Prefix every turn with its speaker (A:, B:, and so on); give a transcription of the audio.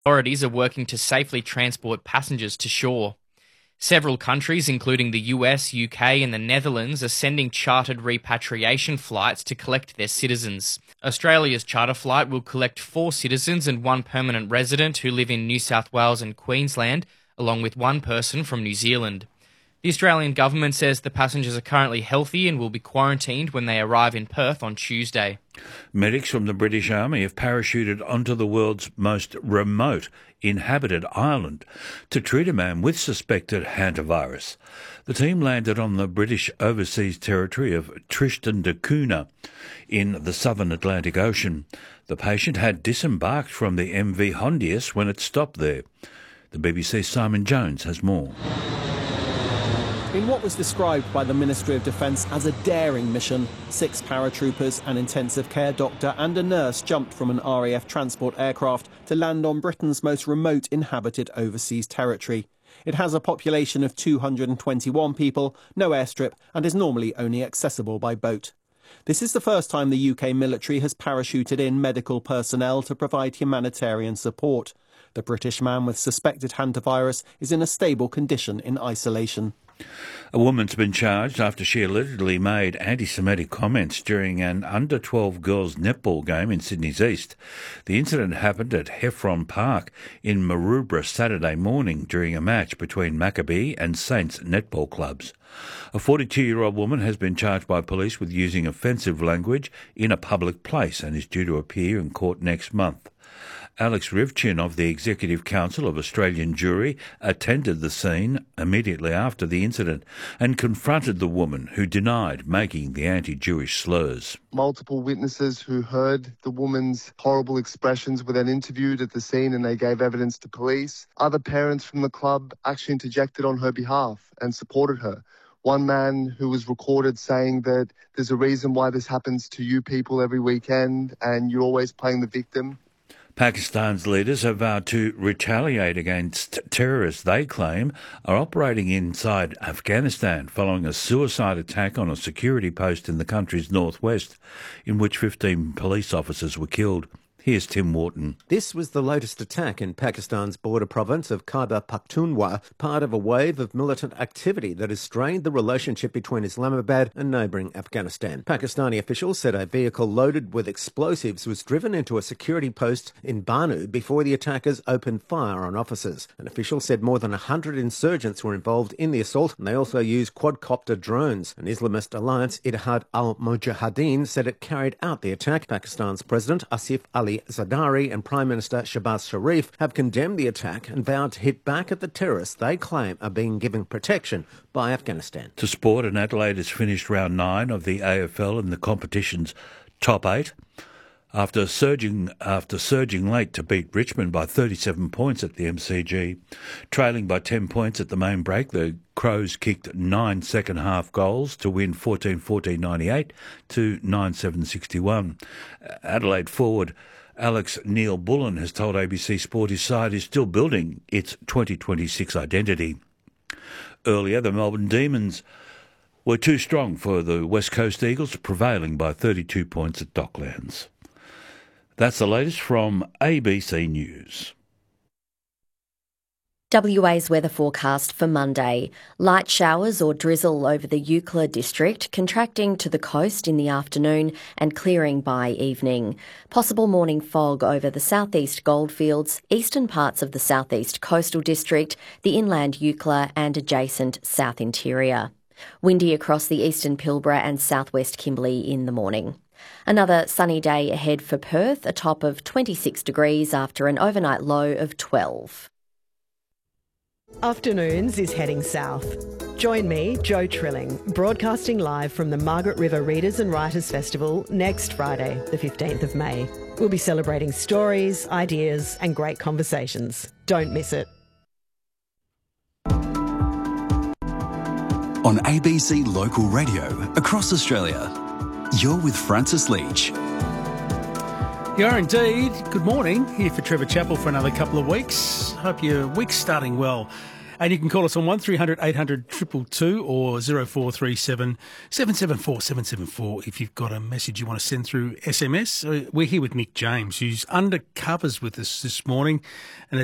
A: Authorities are working to safely transport passengers to shore. Several countries, including the US, UK and the Netherlands, are sending chartered repatriation flights to collect their citizens. Australia's charter flight will collect 4 citizens and 1 permanent resident who live in New South Wales and Queensland, along with 1 person from New Zealand. The Australian government says the passengers are currently healthy and will be quarantined when they arrive in Perth on Tuesday.
B: Medics from the British Army have parachuted onto the world's most remote inhabited island to treat a man with suspected hantavirus. The team landed on the British overseas territory of Tristan da Cunha in the southern Atlantic Ocean. The patient had disembarked from the MV Hondius when it stopped there. The BBC's Simon Jones has more.
C: In what was described by the Ministry of Defence as a daring mission, 6 paratroopers, an intensive care doctor and a nurse jumped from an RAF transport aircraft to land on Britain's most remote inhabited overseas territory. It has a population of 221 people, no airstrip, and is normally only accessible by boat. This is the first time the UK military has parachuted in medical personnel to provide humanitarian support. The British man with suspected hantavirus is in a stable condition in isolation.
B: A woman's been charged after she allegedly made anti-Semitic comments during an under-12 girls' netball game in Sydney's East. The incident happened at Heffron Park in Maroubra Saturday morning during a match between Maccabee and Saints netball clubs. A 42-year-old woman has been charged by police with using offensive language in a public place and is due to appear in court next month. Alex Rivchin of the Executive Council of Australian Jewry attended the scene immediately after the incident and confronted the woman who denied making the anti-Jewish slurs.
D: Multiple witnesses who heard the woman's horrible expressions were then interviewed at the scene and they gave evidence to police. Other parents from the club actually interjected on her behalf and supported her. One man who was recorded saying that there's a reason why this happens to you people every weekend and you're always playing the victim.
B: Pakistan's leaders have vowed to retaliate against terrorists they claim are operating inside Afghanistan following a suicide attack on a security post in the country's northwest, in which 15 police officers were killed. Here's Tim Wharton.
E: This was the latest attack in Pakistan's border province of Khyber Pakhtunkhwa, part of a wave of militant activity that has strained the relationship between Islamabad and neighbouring Afghanistan. Pakistani officials said a vehicle loaded with explosives was driven into a security post in Banu before the attackers opened fire on officers. An official said more than 100 insurgents were involved in the assault, and they also used quadcopter drones. An Islamist alliance, Ittihad al-Mujahideen, said it carried out the attack. Pakistan's President Asif Ali Zardari and Prime Minister Shehbaz Sharif have condemned the attack and vowed to hit back at the terrorists they claim are being given protection by Afghanistan.
B: To sport, and Adelaide has finished round 9 of the AFL in the competition's top 8. After surging late to beat Richmond by 37 points at the MCG. Trailing by 10 points at the main break, the Crows kicked 9 second-half goals to win 14-14-98 to 9-7-61. Adelaide forward Alex Neil-Bullen has told ABC Sport his side is still building its 2026 identity. Earlier, the Melbourne Demons were too strong for the West Coast Eagles, prevailing by 32 points at Docklands. That's the latest from ABC News.
F: WA's weather forecast for Monday. Light showers or drizzle over the Eucla district, contracting to the coast in the afternoon and clearing by evening. Possible morning fog over the southeast goldfields, eastern parts of the southeast coastal district, the inland Eucla and adjacent south interior. Windy across the eastern Pilbara and southwest Kimberley in the morning. Another sunny day ahead for Perth, a top of 26 degrees after an overnight low of 12.
G: Afternoons is heading south. Join me, Jo Trilling, broadcasting live from the Margaret River Readers and Writers Festival next Friday, the 15th of May. We'll be celebrating stories, ideas and great conversations. Don't miss it.
H: On ABC Local Radio across Australia, you're with Francis Leach.
I: You are indeed. Good morning. Here for Trevor Chappell for another couple of weeks. Hope your week's starting well. And you can call us on 1300 800 222 or 0437 774 774 if you've got a message you want to send through SMS. We're here with Nick James, who's undercovers with us this morning, and